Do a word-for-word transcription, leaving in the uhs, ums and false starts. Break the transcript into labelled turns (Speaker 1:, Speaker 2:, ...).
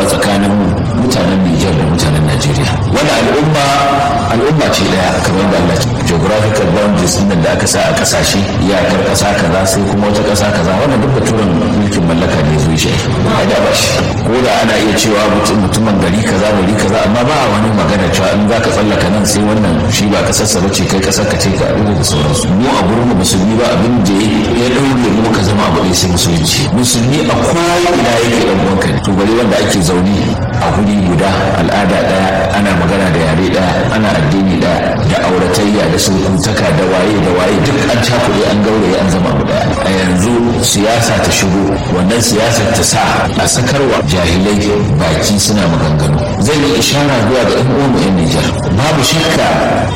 Speaker 1: faruwa tsakanin mutanen Nijar da mutanen Najeriya. Wannan al'umma al'umma ce daya kamar da Allah geographical boundaries din da aka sa a kasashe iyakar kasa kaza sai kuma wata kasa kaza wannan duk baturen mulkin mallaka ne zuwa shi ai da bashi ko da ana iya cewa mutumin gari kaza gari kaza amma ba a wani magana cewa in zaka tsallaka nan sai wannan shi ba kasar sa bace kai kasar ka ce ka aure da sauransu. Mu a gurin mu musulmi ba abin da ya daure mu ka zama abu ne sai musulunci. Musulmi a kowa ina yake dan uwanka to bari wanda ake zauni a guri guda al'ada daya ana magana da yare daya ana addini daya da auratayya da sulhuntaka da waye da waye duk an cakuɗe an gauraye an zama abu daya. A yanzu siyasa ta shigo wannan siyasar ta sa a sakarwa jahilai baki suna maganganu. Zai yi ishara zuwa ga ɗan uwan mu 'yan Nijar babu shakka